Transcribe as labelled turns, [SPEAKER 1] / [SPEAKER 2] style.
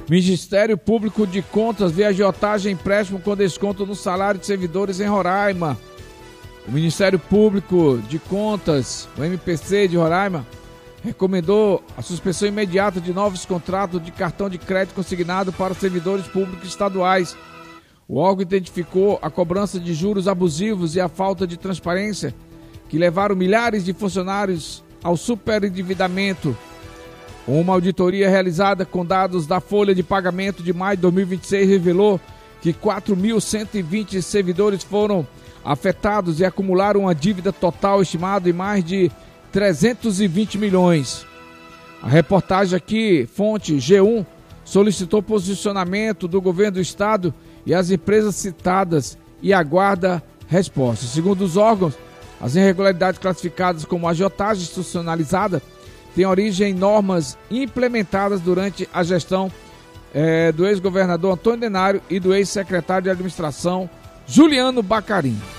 [SPEAKER 1] Ministério Público de Contas vê agiotagem empréstimo com desconto no salário de servidores em Roraima. O Ministério Público de Contas, o MPC de Roraima, recomendou a suspensão imediata de novos contratos de cartão de crédito consignado para servidores públicos estaduais. O órgão identificou a cobrança de juros abusivos e a falta de transparência que levaram milhares de funcionários ao superendividamento. Uma auditoria realizada com dados da folha de pagamento de maio de 2026 revelou que 4.120 servidores foram afetados e acumularam uma dívida total estimada em mais de 320 milhões. A reportagem aqui, fonte G1, solicitou posicionamento do governo do estado e as empresas citadas e aguarda resposta. Segundo os órgãos, as irregularidades classificadas como agiotagem institucionalizada têm origem em normas implementadas durante a gestão do ex-governador Antônio Denário e do ex-secretário de administração Juliano Bacarin.